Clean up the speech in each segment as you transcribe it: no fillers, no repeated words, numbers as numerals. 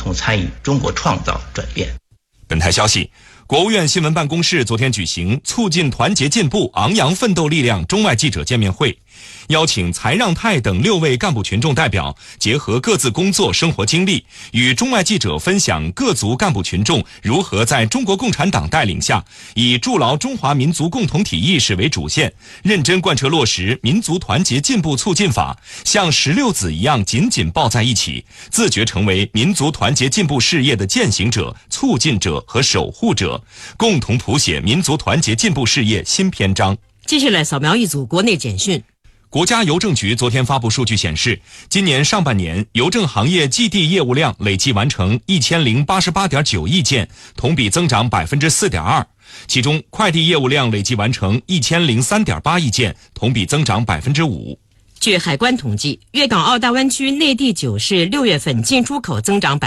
同参与中国创造转变。 本台消息，国务院新闻办公室昨天举行促进团结进步、昂扬奋斗力量中外记者见面会，邀请财让泰等6位干部群众代表结合各自工作生活经历，与中外记者分享各族干部群众如何在中国共产党带领下，以筑牢中华民族共同体意识为主线，认真贯彻落实民族团结进步促进法，像石榴籽一样紧紧抱在一起，自觉成为民族团结进步事业的践行者、促进者和守护者，共同谱写民族团结进步事业新篇章。 接下来扫描一组国内简讯。 国家邮政局昨天发布数据显示，今年上半年邮政行业寄递业务量累计完成1088.9亿件，同比增长 4.2%， 其中快递业务量累计完成1003.8亿件，同比增长 5%。 据海关统计，粤港澳大湾区内地9市6月份进出口增长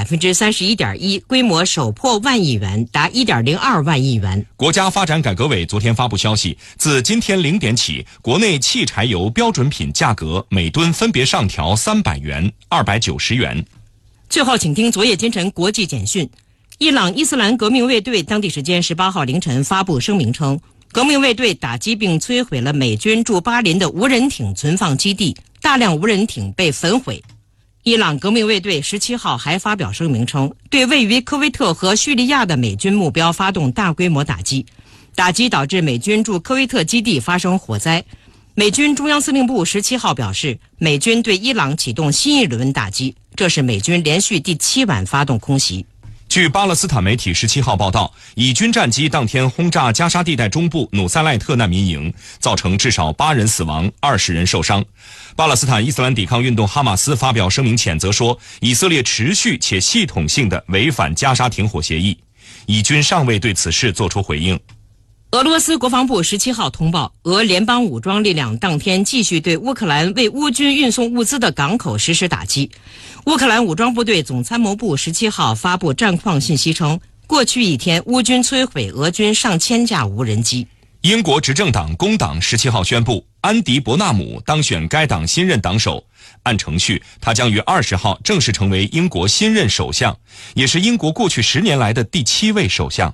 31.1%， 规模首破1万亿元，达 1.02 万亿元。 国家发展改革委昨天发布消息，自今天0点起，国内汽柴油标准品价格每吨分别上调300元、290元。 最后请听昨夜今晨国际简讯。伊朗伊斯兰革命卫队当地时间18号凌晨发布声明称，革命卫队打击并摧毁了美军驻巴林的无人艇存放基地，大量无人艇被焚毁。伊朗革命卫队17号还发表声明称，对位于科威特和叙利亚的美军目标发动大规模打击，打击导致美军驻科威特基地发生火灾。美军中央司令部17号表示，美军对伊朗启动新一轮打击，这是美军连续第7晚发动空袭。 据巴勒斯坦媒体17号报道，以军战机当天轰炸加沙地带中部努塞赖特难民营，造成至少8人死亡、20人受伤。巴勒斯坦伊斯兰抵抗运动哈马斯发表声明谴责说，以色列持续且系统性地违反加沙停火协议。以军尚未对此事作出回应。 俄罗斯国防部17号通报，俄联邦武装力量当天继续对乌克兰为乌军运送物资的港口实施打击。乌克兰武装部队总参谋部17号发布战况信息称，过去一天乌军摧毁俄军上千架无人机。 英国执政党工党17号宣布，安迪·伯纳姆当选该党新任党首。按程序，他将于20号正式成为英国新任首相，也是英国过去10年来的第7位首相。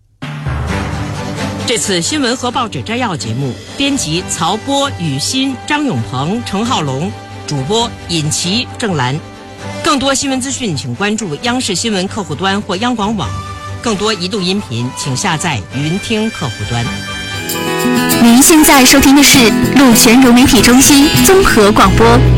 这次新闻和报纸摘要节目，编辑曹波、雨欣、张永鹏、程浩龙，主播尹奇、郑兰。更多新闻资讯，请关注央视新闻客户端或央广网。更多移动音频，请下载云听客户端。 您现在收听的是陆泉融媒体中心综合广播。